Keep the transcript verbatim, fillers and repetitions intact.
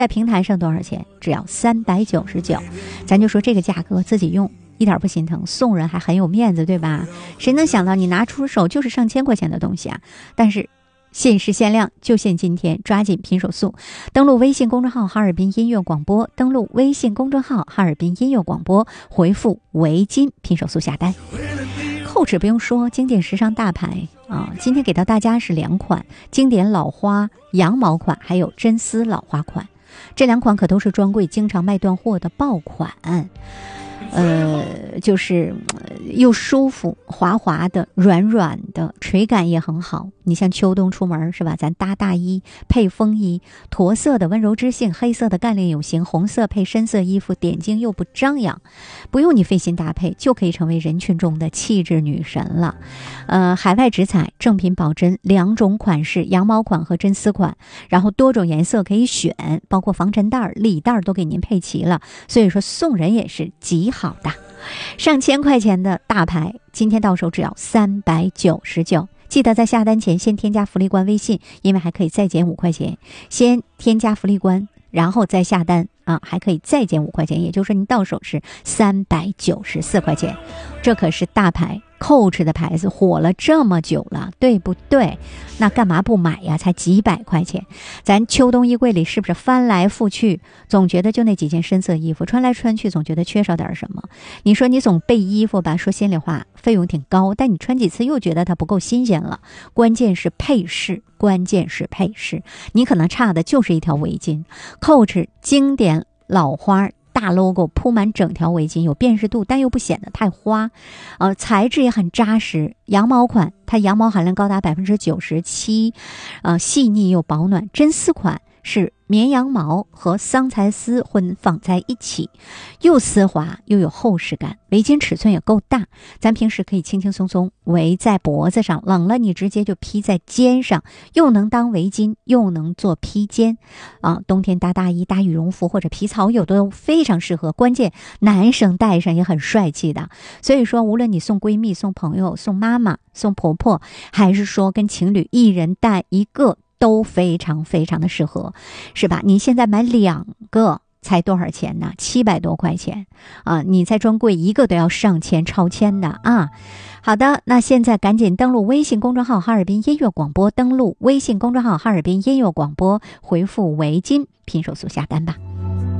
在平台上多少钱？只要三百九十九。咱就说这个价格自己用一点不心疼，送人还很有面子，对吧？谁能想到你拿出手就是上千块钱的东西啊？但是限时限量，就限今天，抓紧拼手速！登录微信公众号哈尔滨音乐广播，登录微信公众号哈尔滨音乐广播，回复围巾拼手速下单。后指不用说，经典时尚大牌啊，今天给到大家是两款经典老花羊毛款，还有真丝老花款，这两款可都是专柜经常卖断货的爆款。呃，就是又舒服滑滑的，软软的，垂感也很好。你像秋冬出门是吧，咱搭大衣配风衣，驼色的温柔知性，黑色的干练有型，红色配深色衣服，点睛又不张扬，不用你费心搭配就可以成为人群中的气质女神了。呃，海外直采，正品保真，两种款式，羊毛款和真丝款，然后多种颜色可以选，包括防尘袋里袋都给您配齐了，所以说送人也是极好的。上千块钱的大牌，今天到手只要三百九十九。记得在下单前先添加福利官微信，因为还可以再减五块钱。先添加福利官，然后再下单啊，还可以再减五块钱，也就是说你到手是三百九十四块钱。这可是大牌Coach 的牌子，火了这么久了，对不对？那干嘛不买呀？才几百块钱，咱秋冬衣柜里是不是翻来覆去，总觉得就那几件深色衣服，穿来穿去总觉得缺少点什么。你说你总备衣服吧，说心里话，费用挺高，但你穿几次又觉得它不够新鲜了。关键是配饰，关键是配饰，你可能差的就是一条围巾。Coach 经典老花大 logo 铺满整条围巾，有辨识度，但又不显得太花，呃，材质也很扎实。羊毛款，它羊毛含量高达百分之九十七，呃，细腻又保暖。真丝款是绵羊毛和桑蚕丝混纺在一起，又丝滑又有厚实感。围巾尺寸也够大，咱平时可以轻轻松松围在脖子上，冷了你直接就披在肩上，又能当围巾，又能做披肩啊。冬天搭大衣、搭羽绒服或者皮草有都非常适合，关键男生戴上也很帅气的。所以说，无论你送闺蜜、送朋友、送妈妈、送婆婆，还是说跟情侣一人戴一个，都非常非常的适合，是吧？你现在买两个才多少钱呢？七百多块钱啊！你在专柜一个都要上千超千的啊！好的，那现在赶紧登录微信公众号哈尔滨音乐广播，登录微信公众号哈尔滨音乐广播，回复围巾拼手速下单吧。